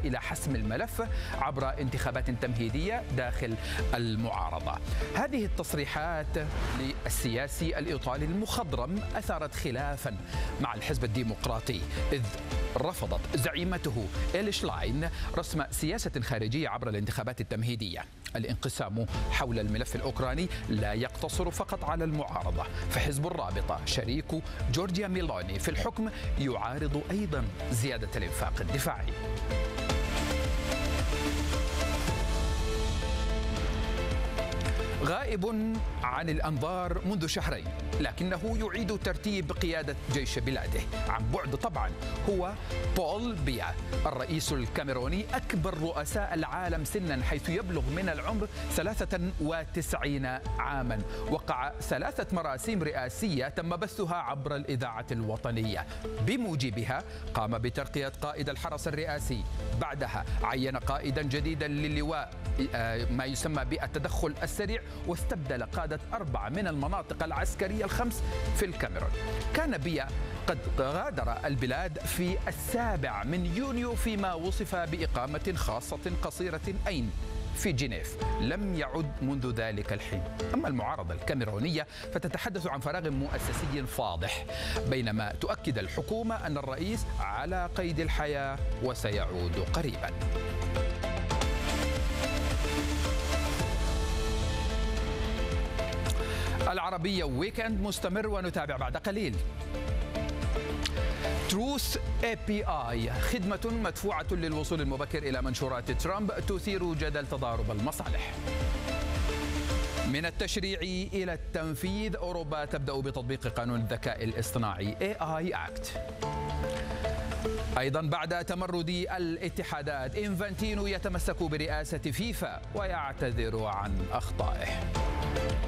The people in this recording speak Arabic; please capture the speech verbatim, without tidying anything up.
إلى حسم الملف عبر انتخابات تمهيدية داخل المعارضة. هذه التصريحات للسياسي الإيطالي المخضرم أثارت خلافا مع الحزب الديمقراطي، إذ رفضت زعيمته إيلي شلاين رسم سياسة خارجية عبر الانتخابات التمهيدية. الانقسام حول الملف الأوكراني لا يقتصر فقط على المعارضة، فحزب الرابطة شريك جورجيا ميلوني في الحكم يعارض أيضا زيادة الإنفاق الدفاعي. غائب عن الأنظار منذ شهرين، لكنه يعيد ترتيب قيادة جيش بلاده عن بعد طبعا، هو بول بيا الرئيس الكاميروني، أكبر رؤساء العالم سنا حيث يبلغ من العمر ثلاثة وتسعين عاما. وقع ثلاثة مراسيم رئاسية تم بثها عبر الإذاعة الوطنية، بموجبها قام بترقية قائد الحرس الرئاسي، بعدها عين قائدا جديدا للواء ما يسمى بالتدخل السريع، واستبدل قادة أربعة من المناطق العسكرية الخمس في الكاميرون. كان بيا قد غادر البلاد في السابع من يونيو فيما وصف بإقامة خاصة قصيرة أين في جنيف، لم يعد منذ ذلك الحين. أما المعارضة الكاميرونية فتتحدث عن فراغ مؤسسي فاضح، بينما تؤكد الحكومة أن الرئيس على قيد الحياة وسيعود قريبا. العربية ويكند مستمر ونتابع بعد قليل. تروث اي بي اي خدمة مدفوعة للوصول المبكر إلى منشورات ترامب تثير جدل تضارب المصالح. من التشريع إلى التنفيذ، أوروبا تبدأ بتطبيق قانون الذكاء الاصطناعي إيه آي Act. أيضا بعد تمرد الاتحادات، إنفانتينو يتمسك برئاسة فيفا ويعتذر عن أخطائه.